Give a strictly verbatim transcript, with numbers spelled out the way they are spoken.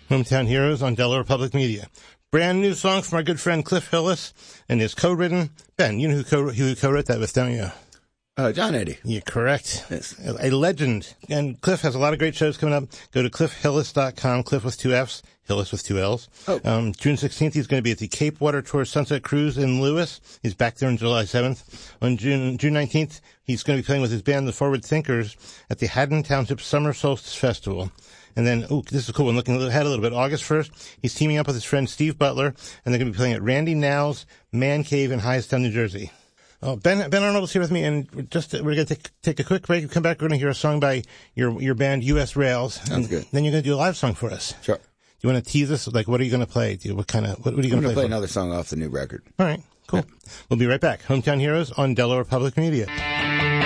Hometown Heroes on Delaware Public Media. Brand new song from our good friend Cliff Hillis, and is co-written. Ben, you know who, co- who co-wrote that with, don't you? Uh, John Eddie. You're correct. Yes. A legend. And Cliff has a lot of great shows coming up. Go to cliff hillis dot com, Cliff with two F's, Hillis with two L's. Oh. Um, June sixteenth, he's going to be at the Cape Water Tour Sunset Cruise in Lewis. He's back there on July seventh. On June, June nineteenth, he's going to be playing with his band, The Forward Thinkers, at the Haddon Township Summer Solstice Festival. And then, oh, this is a cool one. Looking ahead a little bit. August first, he's teaming up with his friend Steve Butler, and they're going to be playing at Randy Now's Man Cave in Hyattstown, New Jersey. Oh, Ben Ben Arnold is here with me, and just we're going to take, take a quick break. We come back, we're going to hear a song by your your band U S Rails. Sounds and good. Then you're going to do a live song for us. Sure. Do you want to tease us? Like, what are you going to play? Do you, what kind of what, what are you I'm going to play play? another song off the new record. All right, cool. We'll be right back. Hometown Heroes on Delaware Public Media.